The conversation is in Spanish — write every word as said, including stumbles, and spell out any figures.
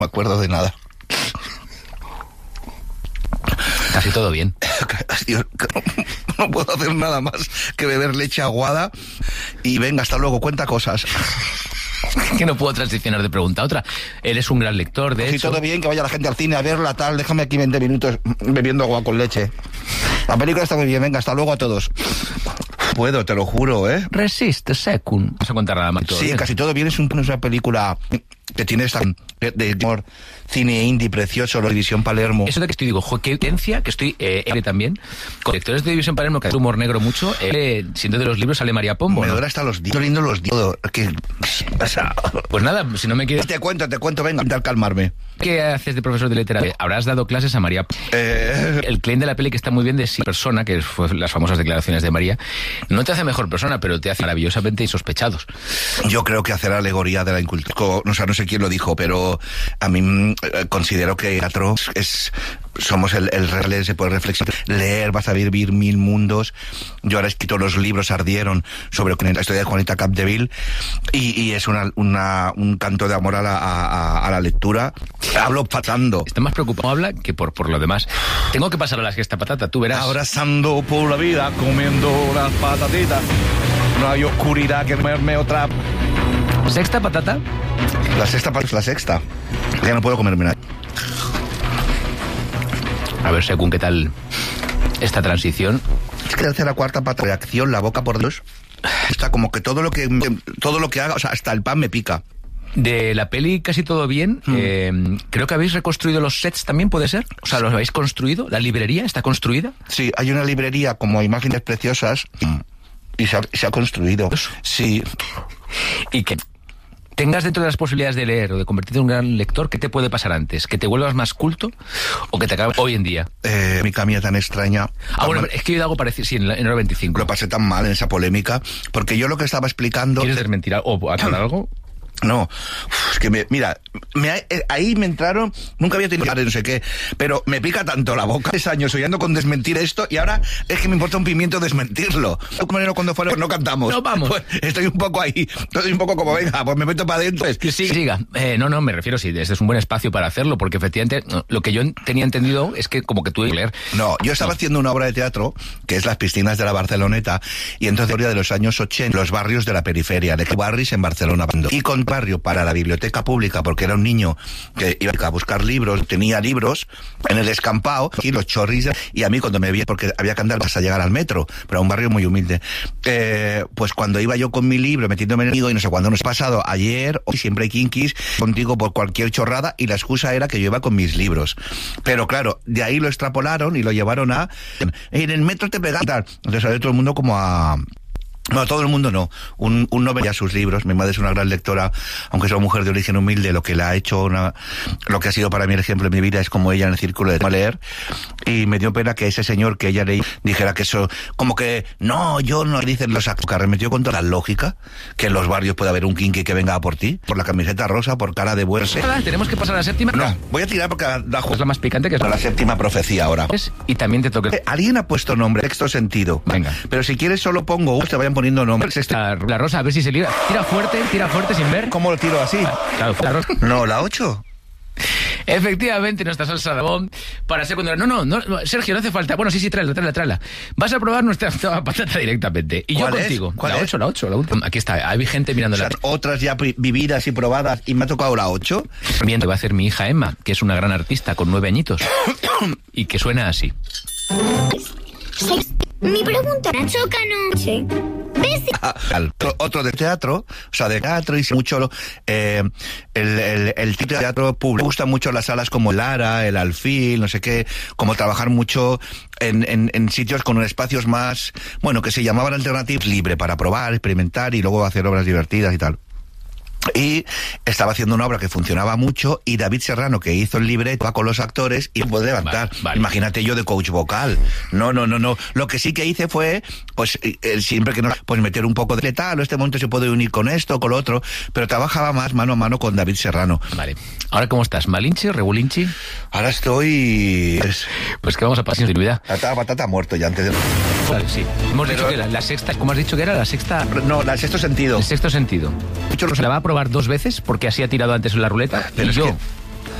me acuerdo de nada. Casi todo bien. Dios, no puedo hacer nada más que beber leche aguada y venga, hasta luego, cuenta cosas. Que no puedo transicionar de pregunta a otra. Eres un gran lector, de Si hecho. todo bien, que vaya la gente al cine a verla, tal, déjame aquí veinte minutos bebiendo agua con leche. La película está muy bien, venga, hasta luego a todos. Puedo, te lo juro, ¿eh? Resiste, secund. Vas a contar nada más. Sí, bien. Casi todo bien, es, un, es una película que tiene esta de, de humor, cine indie precioso, la División Palermo. Eso de que estoy, digo, jo, qué evidencia, que estoy eh, también, con lectores de División Palermo, que hace humor negro mucho, eh, siendo de los libros sale María Pombo, Me ¿no? duele hasta los dientes, lindo los dientes, que... O sea, pues nada, si no me quieres... Te cuento, te cuento, venga, intentar calmarme. ¿Qué haces de profesor de literatura? Habrás dado clases a María Pombo. Eh... El claim de la peli que está muy bien de sí persona, que fue las famosas declaraciones de María, no te hace mejor persona, pero te hace maravillosamente insospechados. Yo creo que hacer alegoría de la incultura, o sea, no sé quién lo dijo, pero a mí eh, considero que teatro es... Somos el, el real, se puede reflexionar, leer, vas a vivir mil mundos. Yo ahora he escrito los libros Ardieron sobre la historia de Juanita Capdeville y, y es una, una, un canto de amor a la, a, a la lectura. Hablo pasando. Está más preocupado habla que por, por lo demás. Tengo que pasar a la sexta patata, tú verás. Abrazando por la vida, comiendo las patatitas. No hay oscuridad que comerme otra. ¿Sexta patata? La sexta patata es la sexta. Ya no puedo comerme nada. A ver, según qué tal esta transición. Es que hace la cuarta pata, reacción, la boca por Dios. Está como que todo lo que todo lo que haga, o sea, hasta el pan me pica. De la peli Casi todo bien, mm. eh, creo que habéis reconstruido los sets también, ¿puede ser? O sea, ¿los habéis construido? ¿La librería está construida? Sí, hay una librería como Imágenes Preciosas y se ha, se ha construido. Sí. ¿Y qué? Tengas dentro de las posibilidades de leer o de convertirte en un gran lector, ¿qué te puede pasar antes? ¿Que te vuelvas más culto o que te acabes hoy en día? Eh, mi camilla tan extraña. Ah, bueno, es que yo he algo parecido, sí, en la, en hora veinticinco. Lo pasé tan mal en esa polémica, porque yo lo que estaba explicando... ¿Quieres desmentir o aclarar algo? No, es que me, mira, me, ahí me entraron, nunca había tenido no sé qué, pero me pica tanto la boca. Tres años soñando con desmentir esto y ahora es que me importa un pimiento desmentirlo. Cuando fuera, no cantamos. No vamos. Pues estoy un poco ahí, estoy un poco como, venga, pues me meto para adentro. Es que sí, siga. Eh, no, no, me refiero, sí, este es un buen espacio para hacerlo, porque efectivamente lo que yo tenía entendido es que como que tú leer. No, yo estaba no. haciendo una obra de teatro, que es Las piscinas de la Barceloneta, y entonces de los años ochenta, los barrios de la periferia, de barrios en Barcelona. Y con barrio para la biblioteca pública, porque era un niño que iba a buscar libros, tenía libros en el escampado, y los chorris, y a mí cuando me vi, porque había que andar hasta llegar al metro, pero a un barrio muy humilde, eh, pues cuando iba yo con mi libro, metiéndome en el nido, y no sé cuándo nos ha pasado, ayer, hoy siempre hay kinkis contigo por cualquier chorrada, y la excusa era que yo iba con mis libros. Pero claro, de ahí lo extrapolaron y lo llevaron a... En el metro te pegan, tal. Entonces salió todo el mundo como a... No, todo el mundo no. Un, un no veía sus libros. Mi madre es una gran lectora, aunque es una mujer de origen humilde. Lo que la ha hecho, una, lo que ha sido para mí el ejemplo de mi vida es como ella en el círculo de leer. Y me dio pena que ese señor que ella leí dijera que eso, como que, no, yo no, dicen los actos, que arremetió contra la lógica, que en los barrios puede haber un kinky que venga a por ti, por la camiseta rosa, por cara de buerse. ¿Tenemos que pasar a la séptima? No, voy a tirar porque da es la más picante, que es la, la séptima profecía ahora. Y también te toca. Eh, Alguien ha puesto nombre, sexto sentido. Venga. Pero si quieres solo pongo, te vayan poniendo nombres. La, la rosa, a ver si se libra. Tira fuerte, tira fuerte sin ver. ¿Cómo lo tiro así? Claro, la rosa. No, la ocho. Efectivamente, nuestra salsa de bomb para secundaria. No, no, no, Sergio, no hace falta. Bueno, sí, sí, tráela, tráela, tráela. Vas a probar nuestra patata directamente. Y yo contigo. ¿Cuál la es? ocho, la ocho, la última. Aquí está, hay gente mirándola. O sea, otras ya vividas y probadas y me ha tocado la ocho. Bien, va a hacer mi hija Emma, que es una gran artista con nueve añitos y que suena así. Mi pregunta, choca noche. ¿Ves? Ah, otro de teatro, o sea, de teatro y mucho eh, el, el, el tipo de teatro público. Me gustan mucho las salas como Lara, el Alfil, no sé qué, como trabajar mucho en, en, en sitios con espacios más, bueno, que se llamaban alternativos, libre para probar, experimentar y luego hacer obras divertidas y tal. Y estaba haciendo una obra que funcionaba mucho y David Serrano, que hizo el libreto, va con los actores y puede levantar. Vale, vale. Imagínate yo de coach vocal. No, no, no, no. Lo que sí que hice fue, pues, eh, siempre que no, pues meter un poco de letal, o este momento se puede unir con esto, con lo otro, pero trabajaba más mano a mano con David Serrano. Vale. ¿Ahora cómo estás? ¿Malinchi? ¿Regulinchi? Ahora estoy... Pues, pues que vamos a pasar sin olvidar. Patata, patata muerto ya antes de... Vale, sí. Hemos pero... dicho que la, la sexta, ¿cómo has dicho que era? La sexta... No, la sexto sentido. El sexto sentido. Mucho no se la va a probar dos veces porque así ha tirado antes en la ruleta. Pero y es yo... que...